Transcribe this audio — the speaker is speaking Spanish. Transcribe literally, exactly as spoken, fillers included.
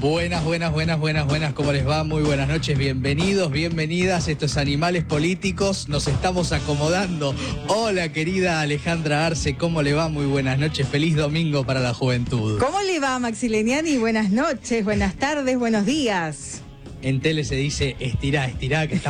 Buenas, buenas, buenas, buenas, buenas, ¿cómo les va? Muy buenas noches, bienvenidos, bienvenidas, estos animales políticos, nos estamos acomodando. Hola, querida Alejandra Arce, ¿cómo le va? Muy buenas noches, feliz domingo para la juventud. ¿Cómo le va, Maxi Leniani? Buenas noches, buenas tardes, buenos días. En tele se dice estirá, estirá, que está